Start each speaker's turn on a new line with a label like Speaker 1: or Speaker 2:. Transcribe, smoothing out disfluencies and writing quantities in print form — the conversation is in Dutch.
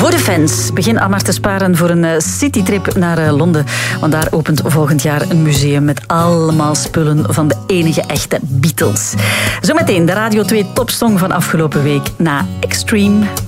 Speaker 1: Voor de fans, begin al maar te sparen voor een citytrip naar Londen. Want daar opent volgend jaar een museum met allemaal spullen van de enige echte Beatles. Zometeen de Radio 2 topsong van afgelopen week na Extreme.